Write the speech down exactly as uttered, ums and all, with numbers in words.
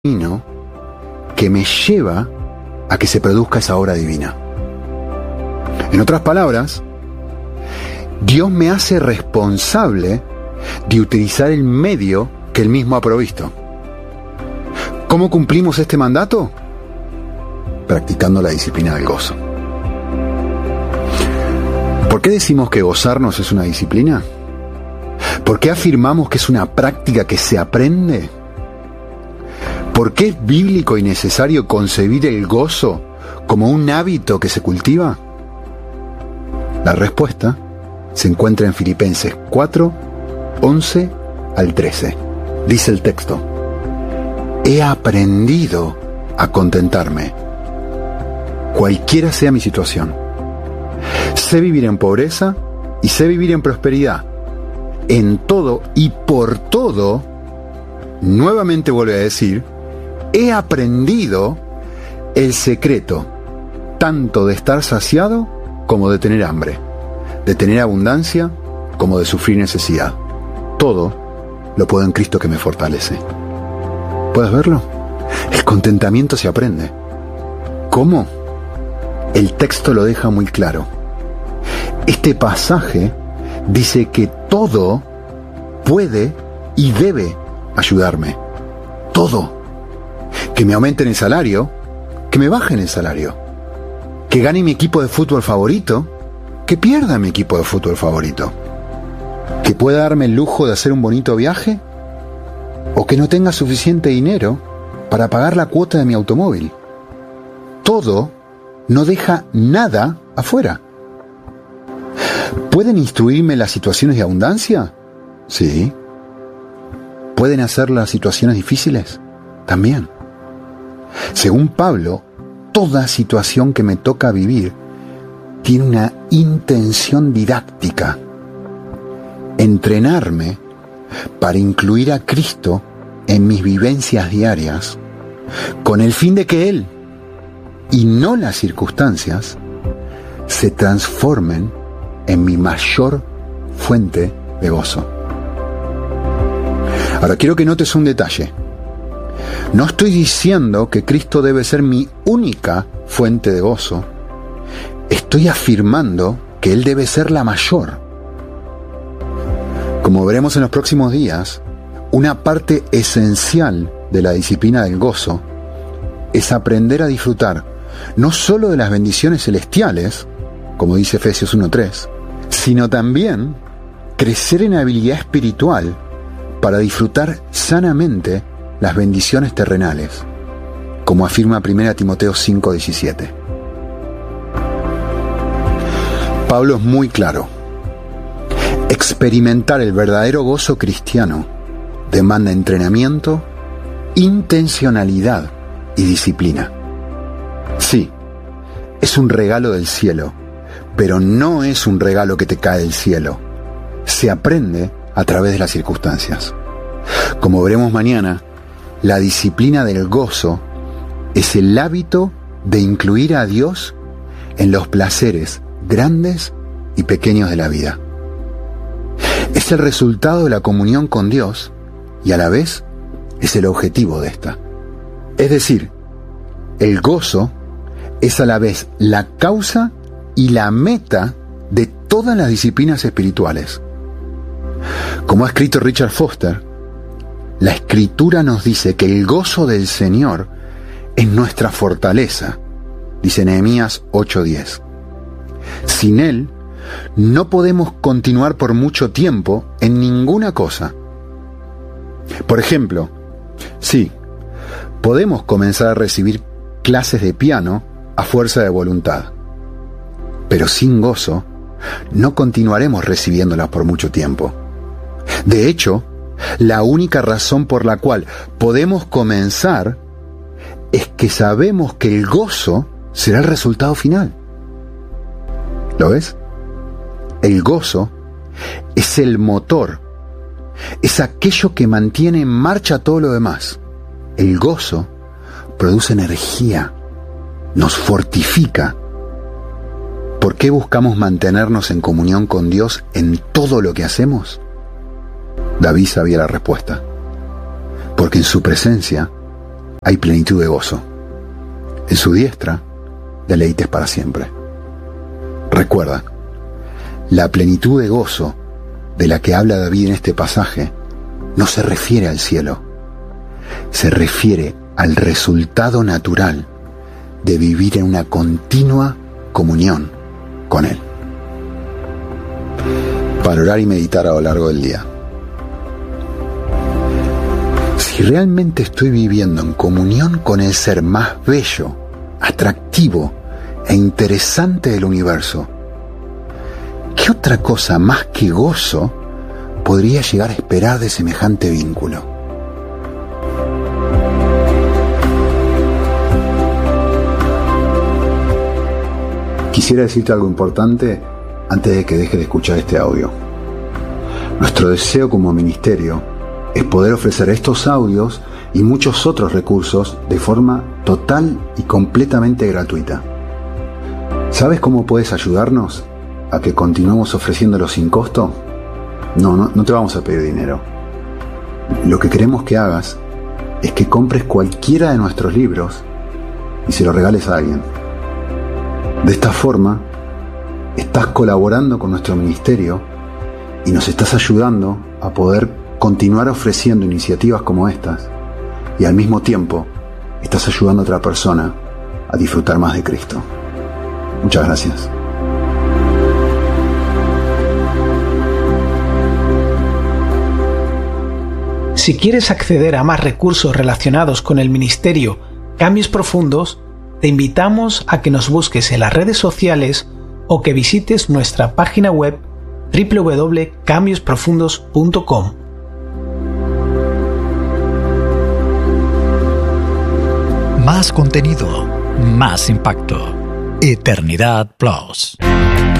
camino que me lleva a que se produzca esa obra divina. En otras palabras, Dios me hace responsable de utilizar el medio que Él mismo ha provisto. ¿Cómo cumplimos este mandato? Practicando la disciplina del gozo. ¿Por qué decimos que gozarnos es una disciplina? ¿Por qué afirmamos que es una práctica que se aprende? ¿Por qué es bíblico y necesario concebir el gozo como un hábito que se cultiva? La respuesta se encuentra en Filipenses cuatro, once al trece. Dice el texto: he aprendido a contentarme, cualquiera sea mi situación. Sé vivir en pobreza y sé vivir en prosperidad. En todo y por todo, nuevamente vuelve a decir, he aprendido el secreto, tanto de estar saciado como de tener hambre, de tener abundancia como de sufrir necesidad. Todo lo puedo en Cristo que me fortalece. ¿Puedes verlo? El contentamiento se aprende. ¿Cómo? El texto lo deja muy claro. Este pasaje dice que todo puede y debe ayudarme. Todo. Que me aumenten el salario, que me bajen el salario. Que gane mi equipo de fútbol favorito, que pierda mi equipo de fútbol favorito. Que pueda darme el lujo de hacer un bonito viaje, o que no tenga suficiente dinero para pagar la cuota de mi automóvil. Todo no deja nada afuera. ¿Pueden instruirme las situaciones de abundancia? Sí. ¿Pueden hacer las situaciones difíciles? También. Según Pablo, toda situación que me toca vivir tiene una intención didáctica. Entrenarme para incluir a Cristo en mis vivencias diarias, con el fin de que Él, y no las circunstancias, se transformen en mi mayor fuente de gozo. Ahora quiero que notes un detalle. No estoy diciendo que Cristo debe ser mi única fuente de gozo. Estoy afirmando que Él debe ser la mayor. Como veremos en los próximos días, una parte esencial de la disciplina del gozo es aprender a disfrutar no solo de las bendiciones celestiales, como dice Efesios uno tres, sino también crecer en habilidad espiritual para disfrutar sanamente las bendiciones terrenales, como afirma primera Timoteo cinco diecisiete. Pablo es muy claro. Experimentar el verdadero gozo cristiano demanda entrenamiento, intencionalidad y disciplina. Sí, es un regalo del cielo, pero no es un regalo que te cae del cielo. Se aprende a través de las circunstancias. Como veremos mañana, la disciplina del gozo es el hábito de incluir a Dios en los placeres grandes y pequeños de la vida. Es el resultado de la comunión con Dios y a la vez es el objetivo de esta. Es decir, el gozo es a la vez la causa y la meta de todas las disciplinas espirituales. Como ha escrito Richard Foster, la Escritura nos dice que el gozo del Señor es nuestra fortaleza, dice Nehemías ocho diez. Sin Él, no podemos continuar por mucho tiempo en ninguna cosa. Por ejemplo, sí, podemos comenzar a recibir clases de piano a fuerza de voluntad, pero sin gozo no continuaremos recibiéndolas por mucho tiempo. De hecho, la única razón por la cual podemos comenzar es que sabemos que el gozo será el resultado final. ¿Lo ves? El gozo es el motor, es aquello que mantiene en marcha todo lo demás. El gozo produce energía, nos fortifica. ¿Por qué buscamos mantenernos en comunión con Dios en todo lo que hacemos? David sabía la respuesta. Porque en su presencia hay plenitud de gozo. En su diestra, deleites para siempre. Recuerda, la plenitud de gozo de la que habla David en este pasaje no se refiere al cielo, se refiere al resultado natural de vivir en una continua comunión con Él. Para orar y meditar a lo largo del día. Si realmente estoy viviendo en comunión con el ser más bello, atractivo e interesante del universo, ¿qué otra cosa más que gozo podría llegar a esperar de semejante vínculo? Quisiera decirte algo importante antes de que dejes de escuchar este audio. Nuestro deseo como ministerio es poder ofrecer estos audios y muchos otros recursos de forma total y completamente gratuita. ¿Sabes cómo puedes ayudarnos a que continuemos ofreciéndolos sin costo? No, no, no te vamos a pedir dinero. Lo que queremos que hagas es que compres cualquiera de nuestros libros y se lo regales a alguien. De esta forma, estás colaborando con nuestro ministerio y nos estás ayudando a poder continuar ofreciendo iniciativas como estas, y al mismo tiempo estás ayudando a otra persona a disfrutar más de Cristo. Muchas gracias. Si quieres acceder a más recursos relacionados con el ministerio Cambios Profundos, te invitamos a que nos busques en las redes sociales o que visites nuestra página web doble u doble u doble u punto cambios profundos punto com. Más contenido, más impacto. Eternidad Plus.